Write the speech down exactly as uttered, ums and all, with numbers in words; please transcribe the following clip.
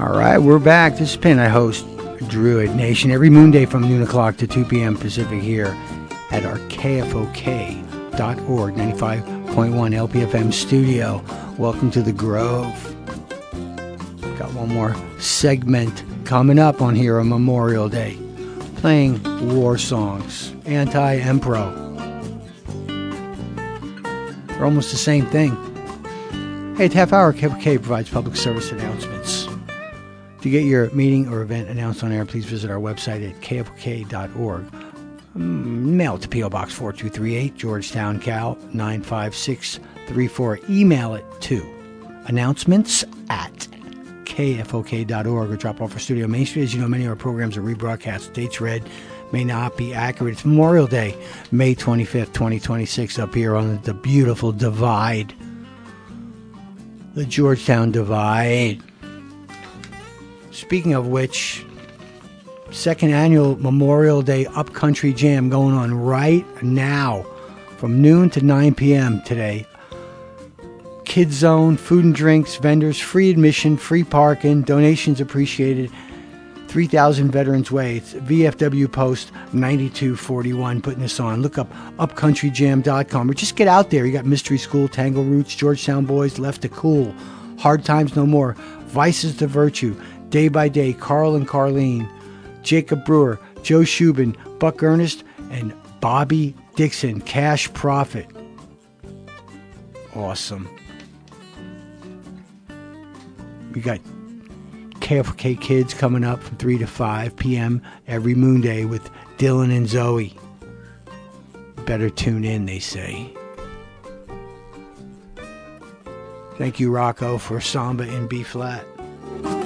All right, we're back. This is Pin. I host Druid Nation every moon day from noon o'clock to two p.m. Pacific here at our K F O K dot org, ninety-five point one L P F M studio. Welcome to the Grove. Got one more segment coming up on here on Memorial Day. Playing war songs, anti and pro. They're almost the same thing. Hey, at half hour, K F O K provides public service announcements. To get your meeting or event announced on air, please visit our website at K F O K dot org. Mail it to P O Box four two three eight, Georgetown, Cal nine five six three four. Email it to announcements at K F O K dot org or drop off our studio Main Street. As you know, many of our programs are rebroadcast. Dates read may not be accurate. It's Memorial Day, May twenty-fifth, twenty twenty-six, up here on the beautiful Divide. The Georgetown Divide. Speaking of which, second annual Memorial Day Upcountry Jam going on right now from noon to nine p.m. today. Kids Zone, food and drinks, vendors, free admission, free parking, donations appreciated. three thousand Veterans Way. It's V F W Post ninety-two forty-one putting this on. Look up upcountry jam dot com or just get out there. You got Mystery School, Tangle Roots, Georgetown Boys, Left to Cool, Hard Times No More, Vices to Virtue, Day by Day, Carl and Carlene, Jacob Brewer, Joe Shubin, Buck Ernest, and Bobby Dixon. Cash Profit. Awesome. We got K F K Kids coming up from three to five p.m. every moon day with Dylan and Zoe. Better tune in, they say. Thank you, Rocco, for Samba in B-flat.